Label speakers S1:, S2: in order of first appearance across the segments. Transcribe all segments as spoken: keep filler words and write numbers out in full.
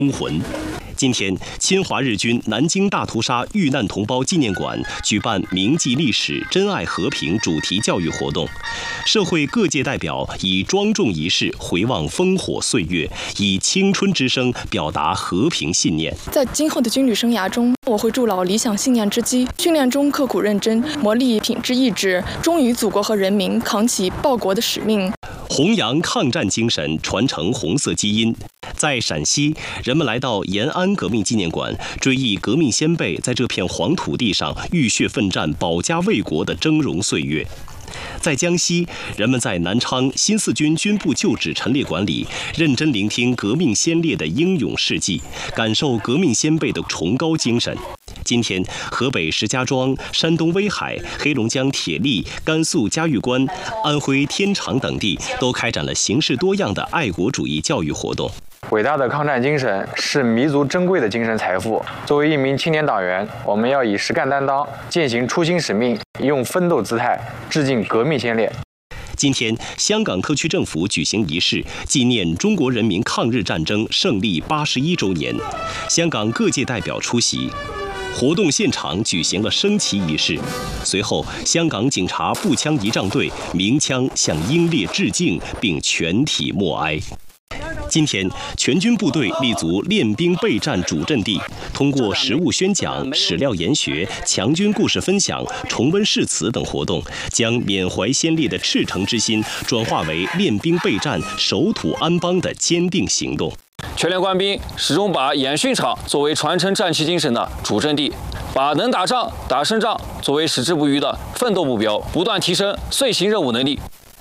S1: 忠魂。今天，侵华日军南京大屠杀遇难同胞纪念馆举办铭记历史、珍爱和平主题教育活动，社会各界代表以庄重仪式回望烽火岁月，以青春之声表达和平信念。
S2: 在今后的军旅生涯中，我会筑牢理想信念之基，训练中刻苦认真，磨砺品质意志，忠于祖国和人民，扛起报国的使命。
S1: 弘扬抗战精神，传承红色基因。在陕西，人们来到延安革命纪念馆，追忆革命先辈在这片黄土地上浴血奋战、保家卫国的峥嵘岁月。在江西，人们在南昌新四军军部旧址陈列馆里，认真聆听革命先烈的英勇事迹，感受革命先辈的崇高精神。今天，河北石家庄、山东威海、黑龙江铁力、甘肃嘉峪关、安徽天长等地都开展了形式多样的爱国主义教育活动。
S3: 伟大的抗战精神是弥足珍贵的精神财富。作为一名青年党员，我们要以实干担当，践行初心使命，用奋斗姿态致敬革命先烈。
S1: 今天，香港特区政府举行仪式，纪念中国人民抗日战争胜利八十一周年。香港各界代表出席。活动现场举行了升旗仪式，随后，香港警察步枪仪仗队鸣枪向英烈致敬，并全体默哀。今天，全军部队立足练兵备战主阵地，通过实务宣讲、史料研学、强军故事分享、重温誓词等活动，将缅怀先烈的赤诚之心转化为练兵备战、守土安邦的坚定行动。
S4: 全连官兵始终把演训场作为传承战旗精神的主阵地，把能打仗、打胜仗作为矢志不渝的奋斗目标，不断提升遂行任务能力。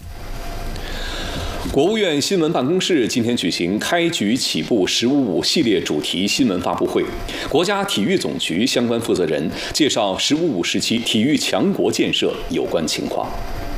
S5: 国务院新闻办公室今天举行开局起步十五五系列主题新闻发布会，国家体育总局相关负责人介绍十五五时期体育强国建设有关情况。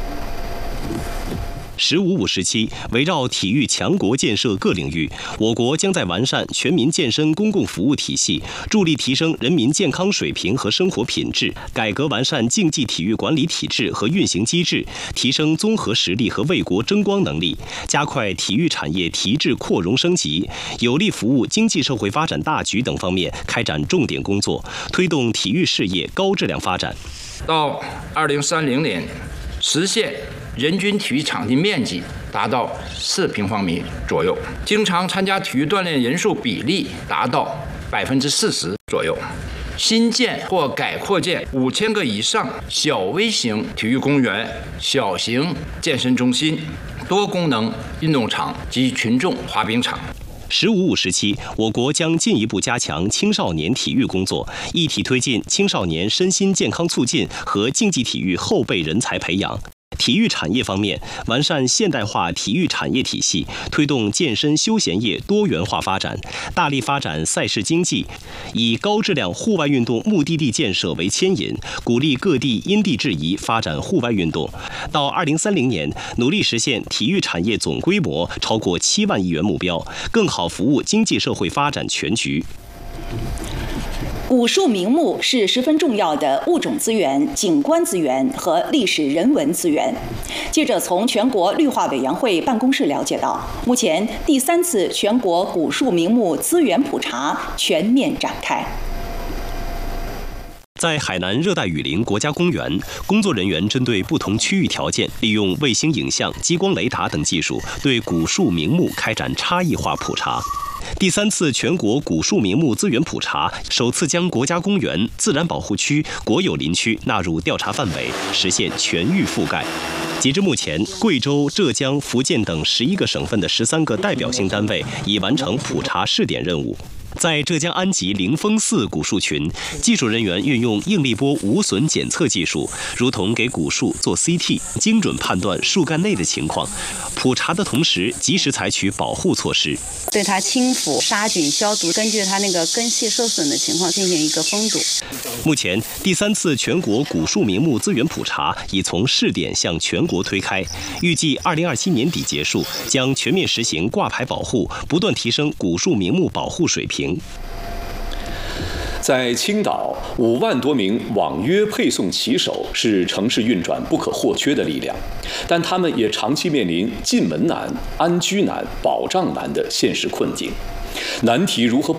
S1: 十五五时期，围绕体育强国建设各领域，我国将在完善全民健身公共服务体系，助力提升人民健康水平和生活品质，改革完善竞技体育管理体制和运行机制，提升综合实力和为国争光能力，加快体育产业提质扩容升级，有力服务经济社会发展大局等方面开展重点工作，推动体育事业高质量发展。
S6: 到二零三零年，实现人均体育场地面积达到四平方米左右，经常参加体育锻炼人数比例达到百分之四十左右。新建或改扩建五千个以上小微型体育公园、小型健身中心、多功能运动场及群众滑冰场。
S1: 十五五时期，我国将进一步加强青少年体育工作，一体推进青少年身心健康促进和竞技体育后备人才培养。体育产业方面，完善现代化体育产业体系，推动健身休闲业多元化发展，大力发展赛事经济，以高质量户外运动目的地建设为牵引，鼓励各地因地制宜发展户外运动。到二零三零年，努力实现体育产业总规模超过七万亿元目标，更好服务经济社会发展全局。
S7: 古树名木是十分重要的物种资源、景观资源和历史人文资源。记者从全国绿化委员会办公室了解到，目前第三次全国古树名木资源普查全面展开。
S1: 在海南热带雨林国家公园，工作人员针对不同区域条件，利用卫星影像、激光雷达等技术，对古树名木开展差异化普查。第三次全国古树名木资源普查首次将国家公园、自然保护区、国有林区纳入调查范围，实现全域覆盖。截至目前，贵州、浙江、福建等十一个省份的十三个代表性单位已完成普查试点任务。在浙江安吉灵峰寺古树群，技术人员运用应力波无损检测技术，如同给古树做 C T， 精准判断树干内的情况。普查的同时，及时采取保护措施，
S8: 对它清腐、杀菌、消毒，根据它那个根系受损的情况进行一个封堵。
S1: 目前，第三次全国古树名木资源普查已从试点向全国推开，预计二零二七年底结束，将全面实行挂牌保护，不断提升古树名木保护水平。
S5: 在青岛，五万多名网约配送骑手是城市运转不可或缺的力量，但他们也长期面临进门难、安居难、保障难的现实困境。难题如何